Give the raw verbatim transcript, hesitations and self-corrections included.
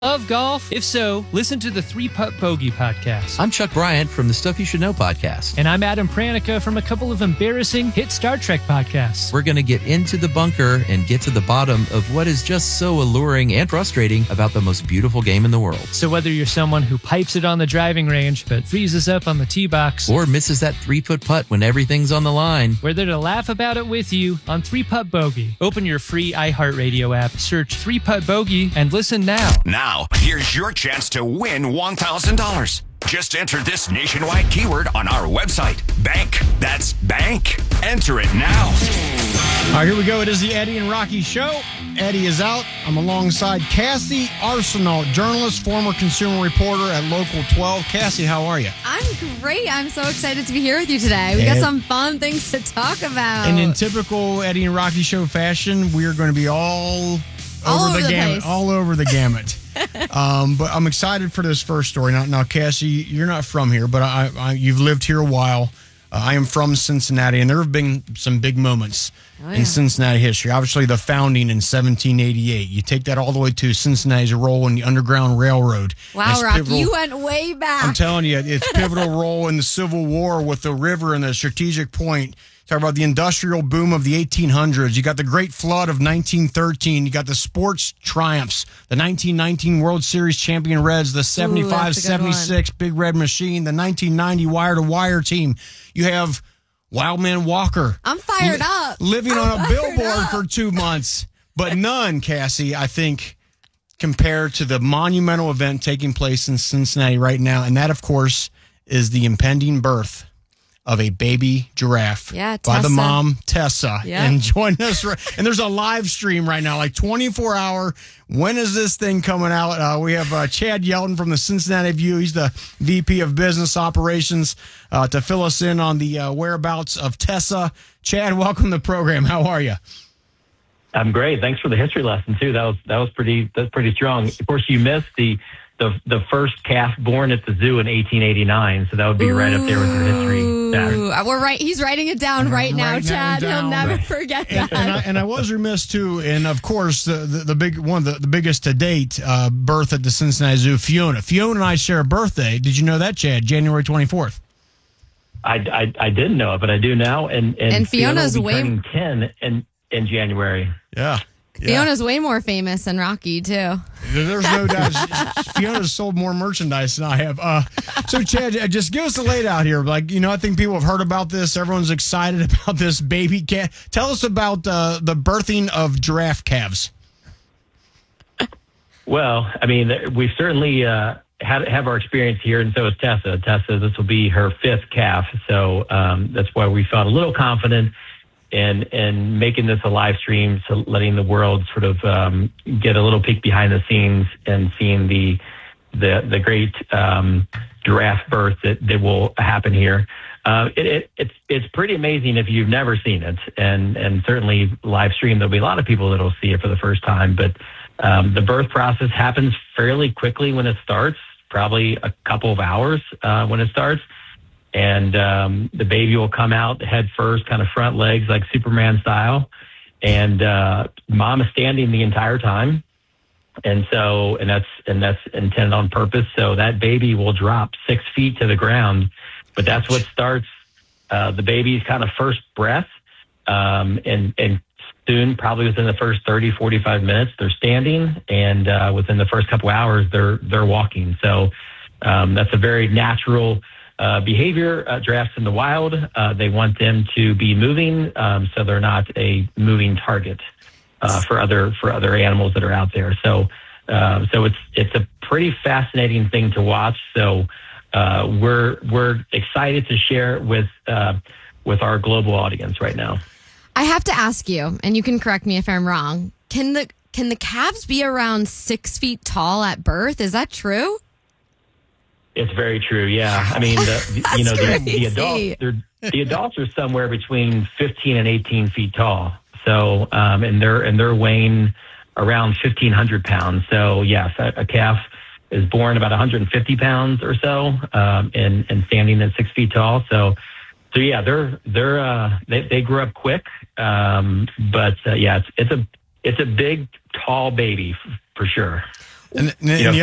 Love golf? If so, listen to the Three Putt Bogey podcast. I'm Chuck Bryant from the Stuff You Should Know podcast. And I'm Adam Pranica from a couple of embarrassing hit Star Trek podcasts. We're going to get into the bunker and get to the bottom of what is just so alluring and frustrating about the most beautiful game in the world. So whether you're someone who pipes it on the driving range but freezes up on the tee box, or misses that three-foot putt when everything's on the line, we're there to laugh about it with you on Three Putt Bogey. Open your free iHeartRadio app, search Three Putt Bogey, and listen now. Now. Now, here's your chance to win one thousand dollars. Just enter this nationwide keyword on our website. Bank. That's bank. Enter it now. All right, here we go. It is the Eddie and Rocky Show. Eddie is out. I'm alongside Cassie Arsenault, journalist, former consumer reporter at Local twelve. Cassie, how are you? I'm great. I'm so excited to be here with you today. We and, got some fun things to talk about. And in typical Eddie and Rocky Show fashion, we're going to be all... All over, over the, the gamut, place. all over the gamut. um, but I'm excited for this first story. Now, now Cassie, you're not from here, but I, I, you've lived here a while. Uh, I am from Cincinnati, and there have been some big moments oh, yeah. in Cincinnati history. Obviously, the founding in seventeen eighty-eight. You take that all the way to Cincinnati's role in the Underground Railroad. Wow, Rock, pivotal, you went way back. I'm telling you, it's pivotal role in the Civil War with the river and the strategic point. Talk about the industrial boom of the eighteen hundreds. You got the Great Flood of nineteen thirteen. You got the sports triumphs, the nineteen nineteen World Series champion Reds, the seventy-five seventy-six Big Red Machine, the nineteen ninety Wire-to-Wire team. You have Wildman Walker. I'm fired li- up. Living I'm on a billboard up. for two months. But none, Cassie, I think, compared to the monumental event taking place in Cincinnati right now. And that, of course, is the impending birth of a baby giraffe yeah, by the mom, Tessa. Yeah. And join us. Right, and there's a live stream right now, like twenty-four hour. When is this thing coming out? Uh, we have uh, Chad Yelton from the Cincinnati View. He's the V P of Business Operations uh, to fill us in on the uh, whereabouts of Tessa. Chad, welcome to the program. How are you? I'm great. Thanks for the history lesson, too. That was that was pretty that's pretty strong. Of course, you missed the the the first calf born at the zoo in eighteen eighty-nine, so that would be Ooh. right up there with your history. Ooh, we're right. He's writing it down right now, right Chad. Now He'll never right. forget that. And, and, I, and I was remiss too, and of course the the, the big one, the, the biggest to date uh, birth at the Cincinnati Zoo, Fiona. Fiona and I share a birthday. Did you know that, Chad? January twenty-fourth. I, I, I didn't know it, but I do now. And and, and Fiona's Fiona will be way turning ten in in January. Yeah. Fiona's yeah. way more famous than Rocky, too. There's no doubt. Fiona's sold more merchandise than I have. Uh, so, Chad, just give us the layout here. Like, you know, I think people have heard about this. Everyone's excited about this baby cat. Tell us about uh, the birthing of giraffe calves. Well, I mean, we certainly uh, had, have our experience here, and so is Tessa. Tessa, this will be her fifth calf. So um, that's why we felt a little confident and and making this a live stream, so letting the world sort of um, get a little peek behind the scenes and seeing the the the great um, giraffe birth that, that will happen here. Uh, it, it, it's it's pretty amazing if you've never seen it, and and certainly live stream. There'll be a lot of people that'll see it for the first time. But um, the birth process happens fairly quickly when it starts, probably a couple of hours uh, when it starts. And um, the baby will come out head first, kind of front legs, like Superman style. And uh, mom is standing the entire time. And so, and that's, and that's intended on purpose. So that baby will drop six feet to the ground, but that's what starts uh, the baby's kind of first breath. Um, and, and soon, probably within the first thirty, forty-five minutes, they're standing. And uh, within the first couple hours, they're, they're walking. So um, that's a very natural Uh, behavior. Uh, giraffes in the wild, uh, they want them to be moving, um, so they're not a moving target uh, for other for other animals that are out there. So, uh, so it's it's a pretty fascinating thing to watch. So, uh, we're we're excited to share it with uh, with our global audience right now. I have to ask you, and you can correct me if I'm wrong. Can the can the calves be around six feet tall at birth? Is that true? It's very true. Yeah. I mean, the, you know, the, the adults, they're, the adults are somewhere between fifteen and eighteen feet tall. So, um, and they're, and they're weighing around fifteen hundred pounds. So yes, a, a calf is born about one hundred fifty pounds or so, um, and, and standing at six feet tall. So, so yeah, they're, they're, uh, they, they grew up quick. Um, but, uh, yeah, it's, it's a, it's a big, tall baby f- for sure. And, and, you know, and the